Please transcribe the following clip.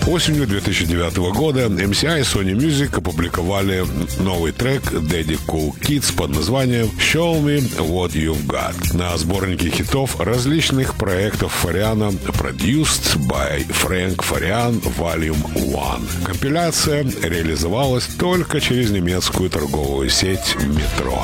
Осенью 2009 года MCI и Sony Music опубликовали новый трек Daddy Cool Kids под названием «Show Me What You've Got» на сборнике хитов различных проектов Фарриана «Produced by Frank Farian Volume 1». Компиляция реализовалась только через немецкую торговую сеть «Метро».